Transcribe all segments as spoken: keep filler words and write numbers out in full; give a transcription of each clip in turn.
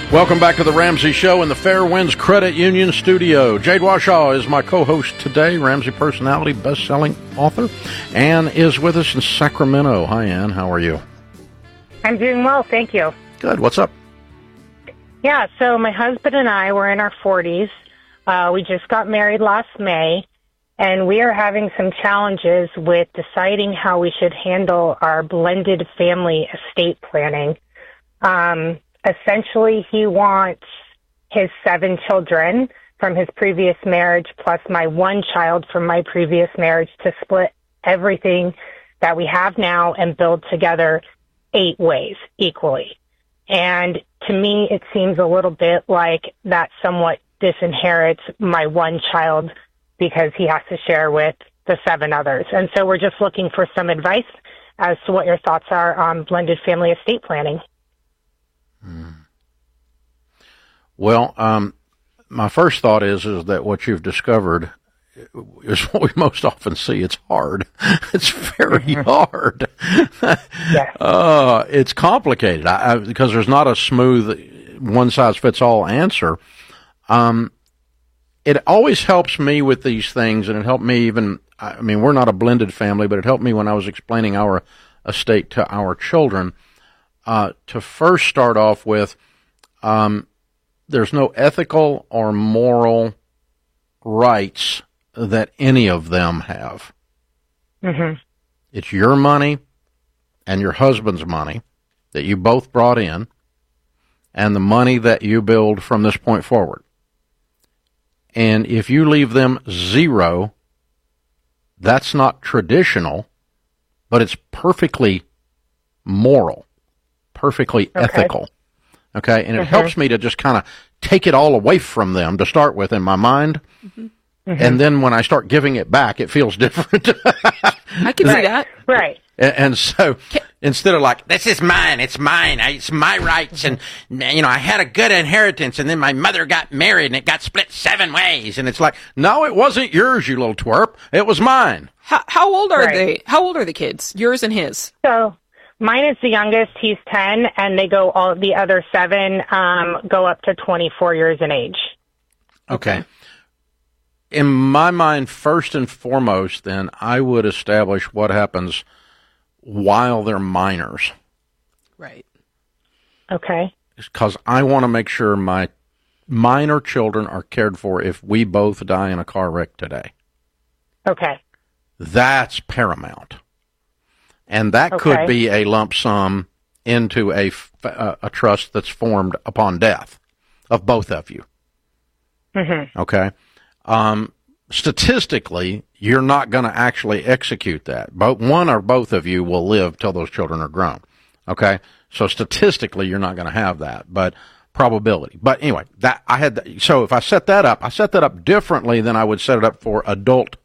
Welcome back to the Ramsey Show in the Fairwinds Credit Union studio. Jade Washaw is my co-host today, Ramsey personality, best-selling author. Ann is with us in Sacramento. Hi, Ann. How are you? I'm doing well, thank you. Good. What's up? Yeah, so my husband and I were in our forties. Uh, we just got married last May, and we are having some challenges with deciding how we should handle our blended family estate planning. Um, essentially, he wants his seven children from his previous marriage plus my one child from my previous marriage to split everything that we have now and build together eight ways equally. And to me, it seems a little bit like that somewhat disinherits my one child because he has to share with the seven others. And so we're just looking for some advice as to what your thoughts are on blended family estate planning. Hmm. Well, um, my first thought is is that what you've discovered is what we most often see. It's hard. It's very mm-hmm. hard. Yes. Uh, it's complicated I, I, because there's not a smooth one-size-fits-all answer. Um, it always helps me with these things, and it helped me even, I mean, we're not a blended family, but it helped me when I was explaining our estate to our children. Uh, to first start off with, um, there's no ethical or moral rights that any of them have. Mm-hmm. It's your money and your husband's money that you both brought in, and the money that you build from this point forward. And if you leave them zero, that's not traditional, but it's perfectly moral. Perfectly okay. ethical. Okay? And it mm-hmm. helps me to just kind of take it all away from them to start with in my mind. Mm-hmm. Mm-hmm. And then when I start giving it back, it feels different. I can right. see that. Right. And, and so instead of like, this is mine, it's mine, it's my rights, and, you know, I had a good inheritance, and then my mother got married, and it got split seven ways. And it's like, no, it wasn't yours, you little twerp. It was mine. How, how old are right. they? How old are the kids? Yours and his? So mine is the youngest. He's ten, and they go all the other seven um, go up to twenty-four years in age. Okay. In my mind, first and foremost, then, I would establish what happens while they're minors. Right. Okay. Because I want to make sure my minor children are cared for if we both die in a car wreck today. Okay. That's paramount. And that okay. could be a lump sum into a, a, a trust that's formed upon death of both of you. Mm-hmm. Okay? Um, statistically, you're not going to actually execute that. But one or both of you will live till those children are grown. Okay? So statistically, you're not going to have that, but probability. But anyway, that I had. The, so if I set that up, I set that up differently than I would set it up for adult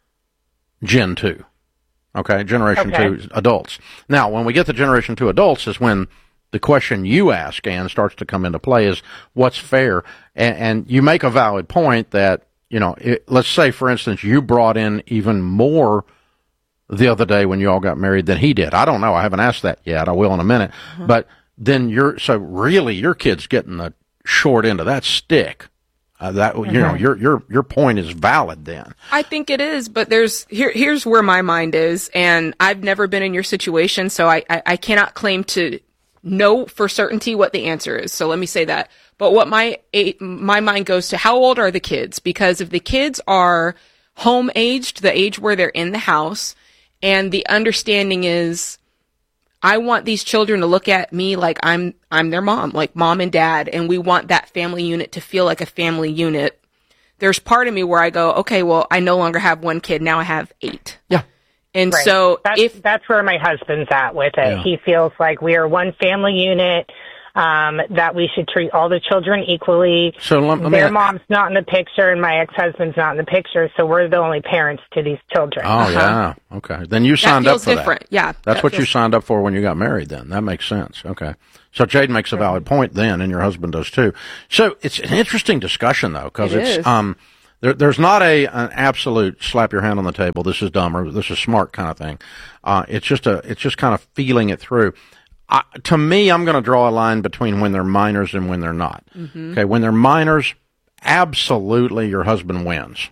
Gen two. Okay? Generation okay. two adults. Now, when we get to Generation two adults is when the question you ask, Ann, starts to come into play is what's fair? And, and you make a valid point that, you know, it, let's say, for instance, you brought in even more the other day when you all got married than he did. I don't know. I haven't asked that yet. I will in a minute. Mm-hmm. But then you're, so really your kid's getting the short end of that stick. Uh, that, mm-hmm. you know, your, your, your point is valid then. I think it is, but there's, here, here's where my mind is. And I've never been in your situation, so I, I, I cannot claim to know for certainty what the answer is. So let me say that. But what my my mind goes to, how old are the kids? Because if the kids are home aged, the age where they're in the house, and the understanding is, I want these children to look at me like I'm I'm their mom, like mom and dad, and we want that family unit to feel like a family unit. There's part of me where I go, okay, well, I no longer have one kid, now I have eight. Yeah. And right. so that's, if that's where my husband's at with it. Yeah. He feels like we are one family unit, um, that we should treat all the children equally. So let, let Their me, mom's not in the picture and my ex-husband's not in the picture, so we're the only parents to these children. Oh, uh-huh. yeah. Okay. Then you signed that up feels for different. that. Yeah. That's what feels... you signed up for when you got married then. That makes sense. Okay. So Jade makes a valid point then, and your husband does too. So it's an interesting discussion, though, because It it's, is. um, there, there's not a an absolute slap your hand on the table, this is dumb or this is smart kind of thing. Uh, it's just a, it's just kind of feeling it through. I, to me, I'm going to draw a line between when they're minors and when they're not. Mm-hmm. Okay, when they're minors, absolutely your husband wins.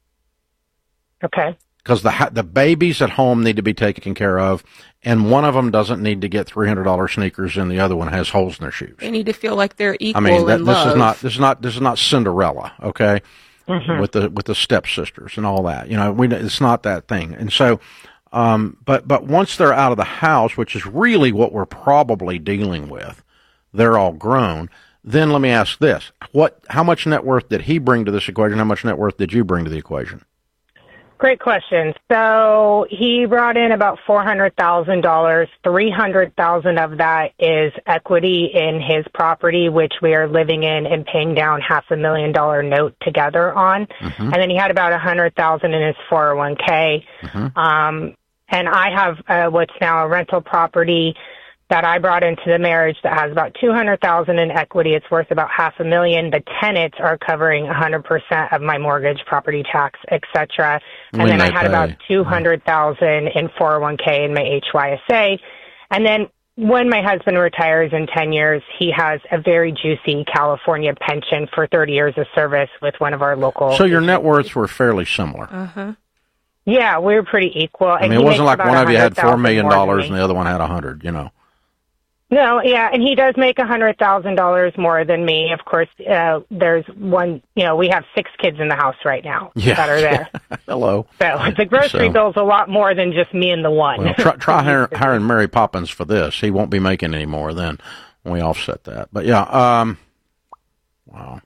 Okay. Because the the babies at home need to be taken care of, and one of them doesn't need to get three hundred dollars sneakers, and the other one has holes in their shoes. They need to feel like they're equal. I mean, that, in this love. is not this is not this is not Cinderella, okay? Mm-hmm. With the with the stepsisters and all that, you know, we it's not that thing. And so, um, but but once they're out of the house, which is really what we're probably dealing with, they're all grown. Then let me ask this: what? How much net worth did he bring to this equation? How much net worth did you bring to the equation? Great question. So he brought in about four hundred thousand dollars. three hundred thousand dollars of that is equity in his property, which we are living in and paying down half a million dollar note together on. Mm-hmm. And then he had about one hundred thousand dollars in his four oh one k. Mm-hmm. Um, and I have uh, what's now a rental property that I brought into the marriage that has about two hundred thousand dollars in equity. It's worth about half a million. The tenants are covering one hundred percent of my mortgage, property tax, et cetera. And when then I had pay. about two hundred thousand dollars in four oh one k and my H Y S A. And then when my husband retires in ten years, he has a very juicy California pension for thirty years of service with one of our local. So your net worths were fairly similar. Uh-huh. Yeah, we were pretty equal. I mean, it wasn't like one of you had four million dollars and the other one had a hundred, you know. No, yeah, and he does make a hundred thousand dollars more than me. Of course, uh, there's one. You know, we have six kids in the house right now yeah. that are there. Hello. So the grocery so, bill's a lot more than just me and the one. Well, try, try hiring, hiring Mary Poppins for this. He won't be making any more then when we offset that. But yeah, um, wow.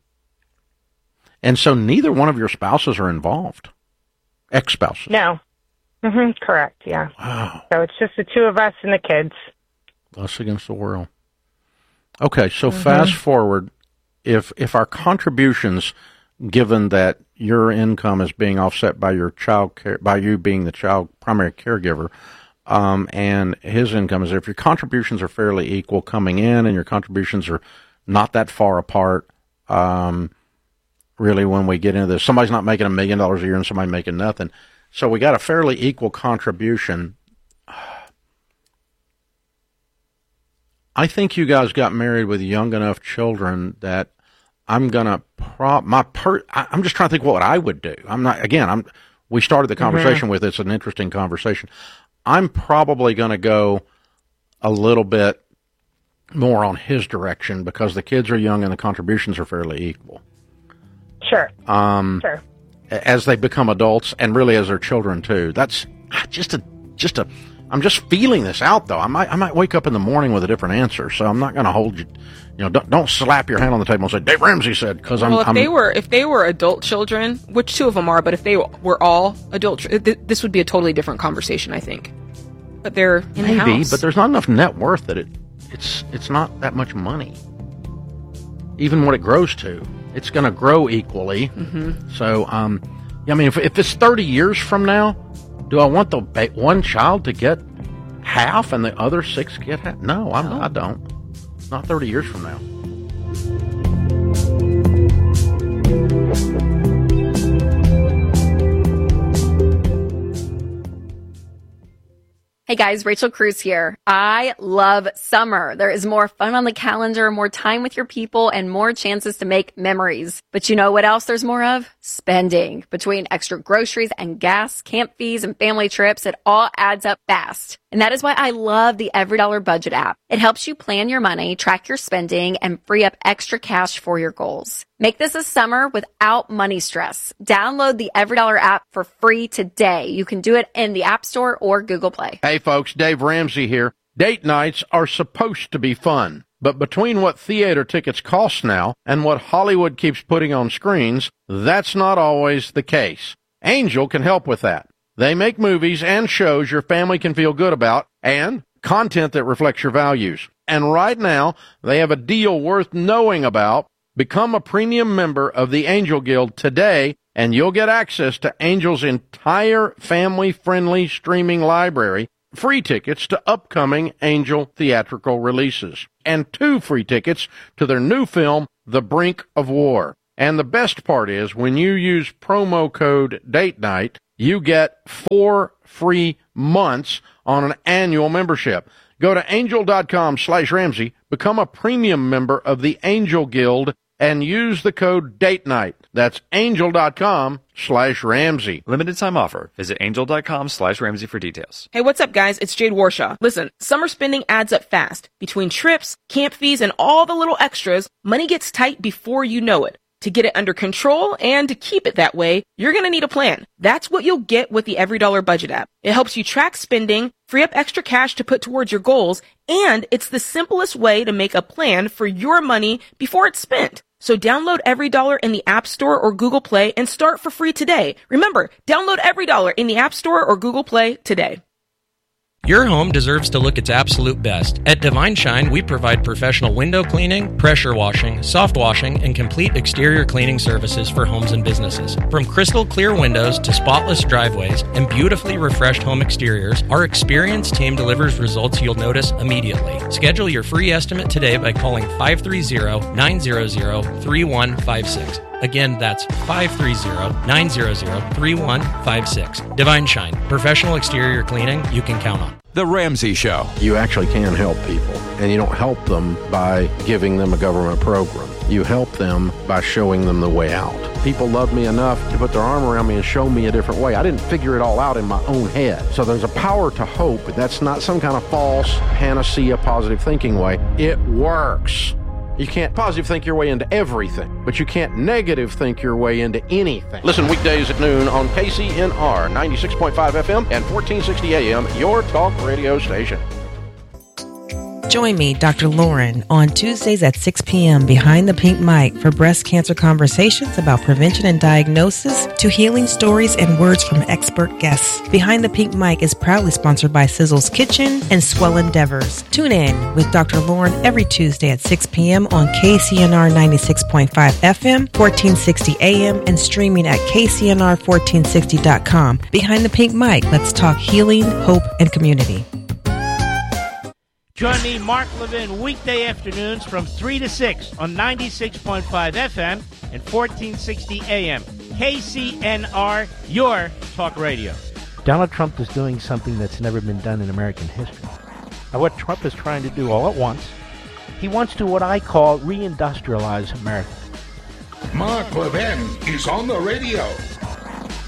And so neither one of your spouses are involved, ex-spouses. No. Mm-hmm, correct. Yeah. Wow. So it's just the two of us and the kids. Us against the world. Okay, so mm-hmm. fast forward, if if our contributions, given that your income is being offset by your child care, by you being the child primary caregiver, um, and his income is, if your contributions are fairly equal coming in, and your contributions are not that far apart, um, really, when we get into this, somebody's not making a million dollars a year and somebody making nothing, so we got a fairly equal contribution. I think you guys got married with young enough children that I'm gonna pro my per. I'm just trying to think what I would do. I'm not again. I'm. We started the conversation mm-hmm. with it's an interesting conversation. I'm probably gonna go a little bit more on his direction because the kids are young and the contributions are fairly equal. Sure. Um, sure. As they become adults and really as their children too. That's just a just a. I'm just feeling this out, though. I might, I might wake up in the morning with a different answer, so I'm not going to hold you. You know, don't, don't slap your hand on the table and say Dave Ramsey said, because I'm. Well, if I'm, they were, if they were adult children, which two of them are, but if they were all adult, th- this would be a totally different conversation, I think. But they're in maybe, the house. But there's not enough net worth that it, it's, it's not that much money. Even what it grows to, it's going to grow equally. Mm-hmm. So, um, yeah, I mean, if if it's thirty years from now. Do I want the ba- one child to get half and the other six get half? No, I'm, no. I don't. Not thirty years from now. Hey guys, Rachel Cruz here. I love summer. There is more fun on the calendar, more time with your people, and more chances to make memories. But you know what else there's more of? Spending. Between extra groceries and gas, camp fees, and family trips, it all adds up fast. And that is why I love the Every Dollar Budget app. It helps you plan your money, track your spending, and free up extra cash for your goals. Make this a summer without money stress. Download the Every Dollar app for free today. You can do it in the App Store or Google Play. Hey folks, Dave Ramsey here. Date nights are supposed to be fun, but between what theater tickets cost now and what Hollywood keeps putting on screens, that's not always the case. Angel can help with that. They make movies and shows your family can feel good about and content that reflects your values. And right now, they have a deal worth knowing about. Become a premium member of the Angel Guild today, and you'll get access to Angel's entire family-friendly streaming library, free tickets to upcoming Angel theatrical releases, and two free tickets to their new film, The Brink of War. And the best part is, when you use promo code Date Night, you get four free months on an annual membership. Go to angel.com slash Ramsey, become a premium member of the Angel Guild, and use the code date night. That's angel.com slash Ramsey. Limited time offer. Visit angel.com slash Ramsey for details. Hey, what's up, guys? It's Jade Warshaw. Listen, summer spending adds up fast. Between trips, camp fees, and all the little extras, money gets tight before you know it. To get it under control and to keep it that way, you're going to need a plan. That's what you'll get with the Every Dollar Budget app. It helps you track spending, free up extra cash to put towards your goals, and it's the simplest way to make a plan for your money before it's spent. So download Every Dollar in the App Store or Google Play and start for free today. Remember, download Every Dollar in the App Store or Google Play today. Your home deserves to look its absolute best. At Divine Shine, we provide professional window cleaning, pressure washing, soft washing, and complete exterior cleaning services for homes and businesses. From crystal clear windows to spotless driveways and beautifully refreshed home exteriors, our experienced team delivers results you'll notice immediately. Schedule your free estimate today by calling five three zero, nine zero zero, three one five six. Again, that's five three zero, nine zero zero, three one five six. Divine Shine, professional exterior cleaning you can count on. The Ramsey Show. You actually can help people, and you don't help them by giving them a government program. You help them by showing them the way out. People love me enough to put their arm around me and show me a different way. I didn't figure it all out in my own head. So there's a power to hope, but that's not some kind of false panacea positive thinking way. It works. You can't positive think your way into everything, but you can't negative think your way into anything. Listen weekdays at noon on K C N R ninety-six point five F M and fourteen sixty A M, your talk radio station. Join me, Doctor Lauren, on Tuesdays at six p.m. behind the pink mic for breast cancer conversations about prevention and diagnosis to healing stories and words from expert guests. Behind the Pink Mic is proudly sponsored by Sizzle's Kitchen and Swell Endeavors. Tune in with Doctor Lauren every Tuesday at six p.m. on K C N R ninety-six point five F M, fourteen sixty A M, and streaming at K C N R fourteen sixty dot com. Behind the Pink Mic, let's talk healing, hope, and community. Join me, Mark Levin, weekday afternoons from three to six on ninety-six point five F M and fourteen sixty A M. K C N R, your talk radio. Donald Trump is doing something that's never been done in American history. Now, what Trump is trying to do all at once, he wants to what I call reindustrialize America. Mark Levin is on the radio.